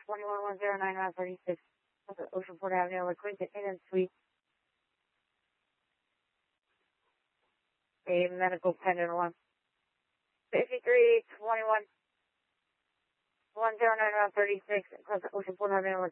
2110936, Oceanport Avenue, La Quinta Inn and Suite. A medical pendant alarm. 5321 10936, Oceanport Avenue,